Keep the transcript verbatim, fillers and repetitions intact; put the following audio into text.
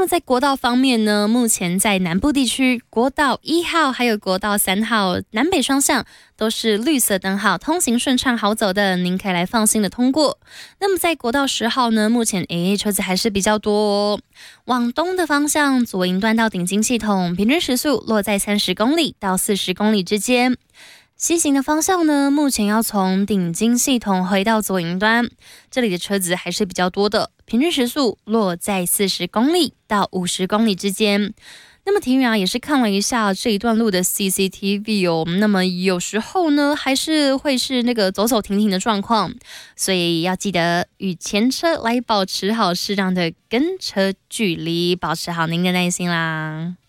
么在国道方面呢，目前在南部地区，国道一号还有国道三号南北双向都是绿色灯号，通行顺畅好走的，您可以来放心的通过。那么在国道十号呢，目前诶车子还是比较多哦。往东的方向，左营段到顶金系统，平均时速落在三十公里到四十公里之间。西行的方向呢，目前要从顶金系统回到左营端，这里的车子还是比较多的，平均时速落在四十公里到五十公里之间。那么婷宇啊，也是看了一下这一段路的 C C T V 哦，那么有时候呢，还是会是那个走走停停的状况，所以要记得与前车来保持好适当的跟车距离，保持好您的耐心啦。